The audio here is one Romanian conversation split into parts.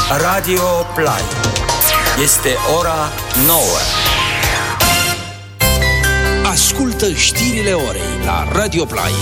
Radio Play. Este ora 9. Ascultă știrile orei la Radio Play.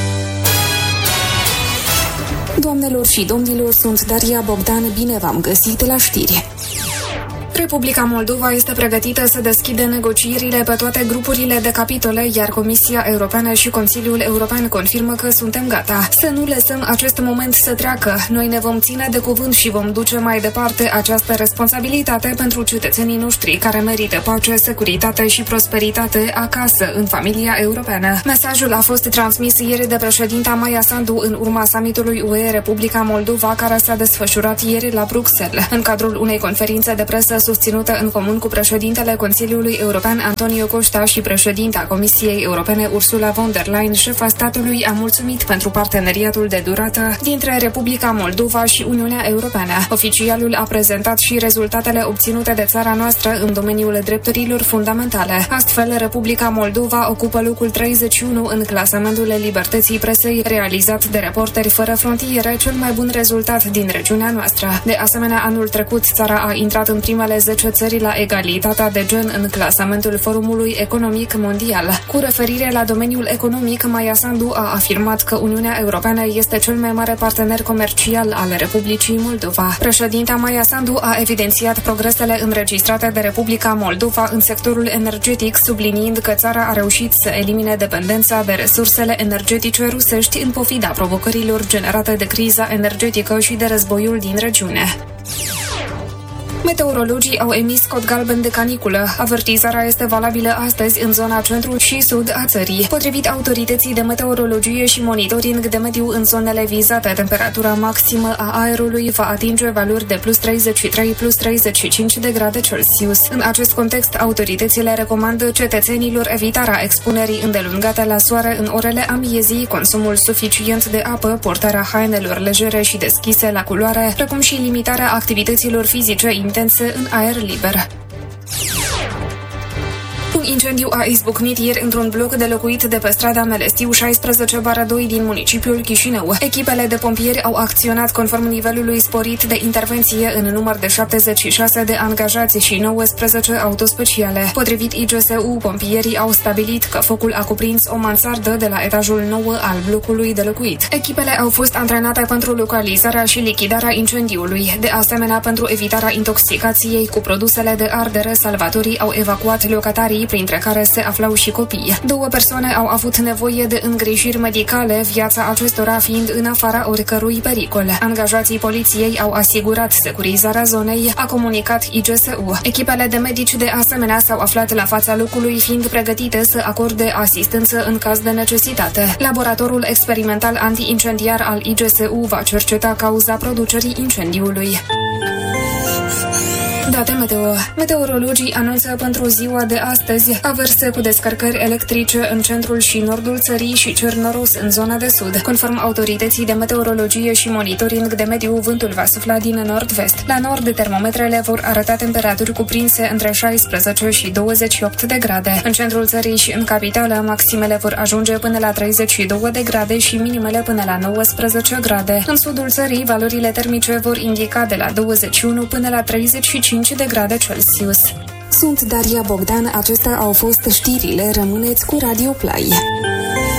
Doamnelor și domnilor, sunt Daria Bogdan, bine v-am găsit la știri. Republica Moldova este pregătită să deschidă negocierile pe toate grupurile de capitole, iar Comisia Europeană și Consiliul European confirmă că suntem gata. Să nu lăsăm acest moment să treacă. Noi ne vom ține de cuvânt și vom duce mai departe această responsabilitate pentru cetățenii noștri care merită pace, securitate și prosperitate acasă, în familia europeană. Mesajul a fost transmis ieri de președinta Maia Sandu în urma summitului UE Republica Moldova, care s-a desfășurat ieri la Bruxelles. În cadrul unei conferințe de presă susținută în comun cu președintele Consiliului European Antonio Costa și președinta Comisiei Europene Ursula von der Leyen, șefa statului a mulțumit pentru parteneriatul de durată dintre Republica Moldova și Uniunea Europeană. Oficialul a prezentat și rezultatele obținute de țara noastră în domeniul drepturilor fundamentale. Astfel, Republica Moldova ocupă locul 31 în clasamentul libertății presei realizat de Reporteri Fără Frontiere, cel mai bun rezultat din regiunea noastră. De asemenea, anul trecut, țara a intrat în primele 10 țări la egalitatea de gen în clasamentul Forumului Economic Mondial. Cu referire la domeniul economic, Maia Sandu a afirmat că Uniunea Europeană este cel mai mare partener comercial al Republicii Moldova. Președinta Maia Sandu a evidențiat progresele înregistrate de Republica Moldova în sectorul energetic, subliniind că țara a reușit să elimine dependența de resursele energetice rusești în pofida provocărilor generate de criza energetică și de războiul din regiune. Meteorologii au emis cod galben de caniculă. Avertizarea este valabilă astăzi în zona centru și sud a țării. Potrivit autorității de meteorologie și monitoring de mediu în zonele vizate, temperatura maximă a aerului va atinge valori de plus 33, plus 35 de grade Celsius. În acest context, autoritățile recomandă cetățenilor evitarea expunerii îndelungate la soare în orele amiezii, consumul suficient de apă, portarea hainelor legere și deschise la culoare, precum și limitarea activităților fizice intense în aer liber. Un incendiu a izbucnit ieri într-un bloc de locuit de pe strada Melestiu 16/2 din municipiul Chișinău. Echipele de pompieri au acționat conform nivelului sporit de intervenție în număr de 76 de angajați și 19 autospeciale. Potrivit IGSU, pompierii au stabilit că focul a cuprins o mansardă de la etajul 9 al blocului de locuit. Echipele au fost antrenate pentru localizarea și lichidarea incendiului. De asemenea, pentru evitarea intoxicației cu produsele de ardere, salvatorii au evacuat locatarii, printre care se aflau și copii. 2 persoane au avut nevoie de îngrijiri medicale, viața acestora fiind în afara oricărui pericol. Angajații poliției au asigurat securizarea zonei, a comunicat IGSU. Echipele de medici de asemenea s-au aflat la fața locului, fiind pregătite să acorde asistență în caz de necesitate. Laboratorul experimental anti-incendiar al IGSU va cerceta cauza producerii incendiului. Date meteo. Meteorologii anunță pentru ziua de astăzi averse cu descărcări electrice în centrul și nordul țării și cer noros în zona de sud. Conform autorității de meteorologie și monitoring de mediu, vântul va sufla din nord-vest. La nord, termometrele vor arăta temperaturi cuprinse între 16 și 28 de grade. În centrul țării și în capitală, maximele vor ajunge până la 32 de grade și minimele până la 19 grade. În sudul țării, valorile termice vor indica de la 21 până la 35 de grade Celsius. Sunt Daria Bogdan, acestea au fost știrile, rămâneți cu Radio Play.